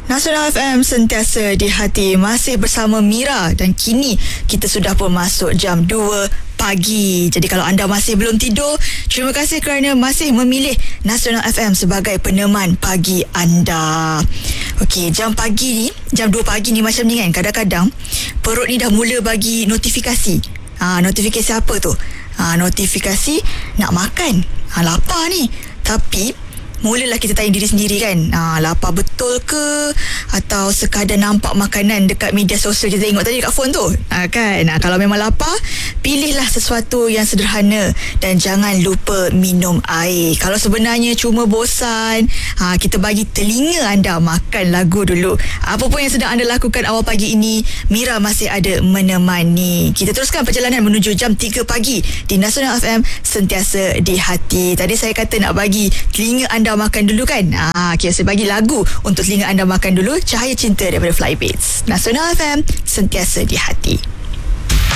Nasional FM sentiasa di hati. Masih bersama Mira dan kini kita sudah pun masuk jam 2 pagi. Jadi kalau anda masih belum tidur, terima kasih kerana masih memilih Nasional FM sebagai peneman pagi anda. Okey, jam pagi ni, jam 2 pagi ni macam ni kan, kadang-kadang perut ni dah mula bagi notifikasi. Notifikasi apa tu? Notifikasi nak makan. Lapar ni. Tapi mulalah kita tanya diri sendiri kan, lapar betul ke, atau sekadar nampak makanan dekat media sosial kita tengok tadi dekat phone tu, kan. Kalau memang lapar, pilihlah sesuatu yang sederhana dan jangan lupa minum air. Kalau sebenarnya cuma bosan, kita bagi telinga anda makan lagu dulu. Apa pun yang sedang anda lakukan awal pagi ini, Mira masih ada menemani. Kita teruskan perjalanan menuju jam 3 pagi di Nasional FM sentiasa di hati. Tadi saya kata nak bagi telinga anda makan dulu kan. Okay, saya bagi lagu untuk telinga anda makan dulu. Cahaya Cinta daripada Flybeats. Nasional FM sentiasa di hati.